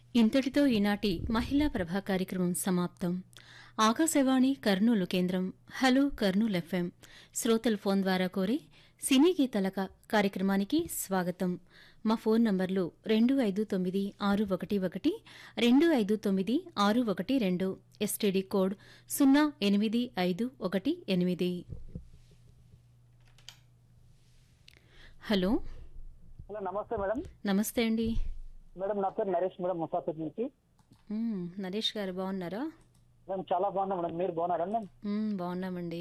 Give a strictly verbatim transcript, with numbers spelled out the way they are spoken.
ఇంతటితో ఈనాటి మహిళా ప్రభా కార్యక్రమం సమాప్తం. ఆకాశవాణి కర్నూలు కేంద్రం. హలో కర్నూలు ఎఫ్ఎం శ్రోతల ఫోన్ ద్వారా కోరే సినీ గీతాల క- కార్యక్రమానికి స్వాగతం. మా ఫోన్ నంబర్లు రెండు ఐదు తొమ్మిది ఆరు ఒకటి ఒకటి రెండు ఐదు తొమ్మిది ఆరు ఒకటి రెండు, ఎస్టీడీ కోడ్ సున్నా ఎనిమిది ఐదు ఒకటి ఎనిమిది. హలో హలో నమస్తే మేడం. నమస్తే అండి. మేడం నా పేరు నరేష్ మేడం, ముసాఫిర్ నుంచి. మ్మ్, నరేష్ గారు బాగున్నారా? మేము చాలా బాగున్నాం మేడం, మీరు బాగున్నారా మేడం? మ్మ్, బాగున్నామండి.